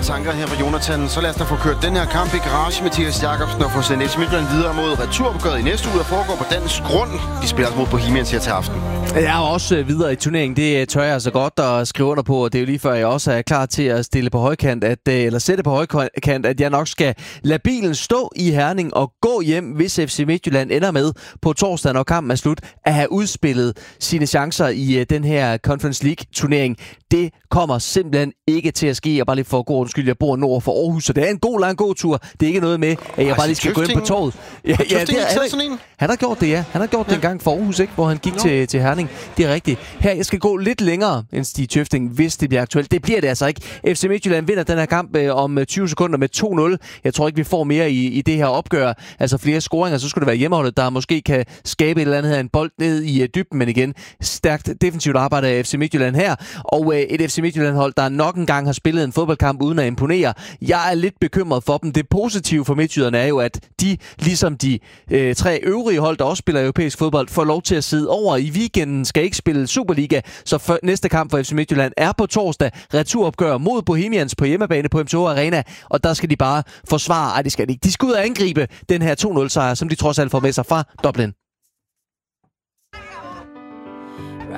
tanker her fra Jonathan. Så lad os da få kørt den her kamp i garage, Mathias Jakobsen, og få sendt FC Midtjylland videre mod returopgøret i næste uge, der foregår på dansk grund. De spiller mod Bohemians her til aften. Jeg er også videre i turneringen. Det tør jeg så godt at skrive under på. Det er jo lige før, jeg også er klar til at stille på højkant, eller sætte på højkant, at jeg nok skal lade bilen stå i Herning og gå hjem, hvis FC Midtjylland ender med på torsdag, når kampen er slut, at have udspillet sine chancer i den her Conference League-turnering. Det kommer simpelthen ikke til at ske. Jeg bare lige for god undskyld, jeg bor nord for Aarhus, så det er en god lang gåtur. Det er ikke noget med, at jeg bare lige skal gå ind på torvet. Ja, han har gjort det, ja. Han har gjort det en gang for Aarhus, ikke? Hvor han gik til Herning. Det er rigtigt. Her, jeg skal gå lidt længere end Stig Tøfting, hvis det bliver aktuelt. Det bliver det altså ikke. FC Midtjylland vinder den her kamp om 20 sekunder med 2-0. Jeg tror ikke, vi får mere i det her opgør. Altså flere scoringer, så skulle det være hjemmeholdet, der måske kan skabe et eller andet her, en bold ned i dybden, men igen, stærkt defensivt arbejde af FC Midtjylland her. Og et FC Midtjylland-hold, der nok en gang har spillet en fodboldkamp uden at imponere. Jeg er lidt bekymret for dem. Det positive for midtjyderne er jo, at de, ligesom de 3 øvrige hold, der også spiller europæisk fodbold, får lov til at sidde over i weekenden, skal ikke spille Superliga, så næste kamp for FC Midtjylland er på torsdag. Returopgør mod Bohemians på hjemmebane på MTH Arena, og der skal de bare forsvare. Det skal de ikke. De skal ud og angribe den her 2-0-sejr, som de trods alt får med sig fra Dublin.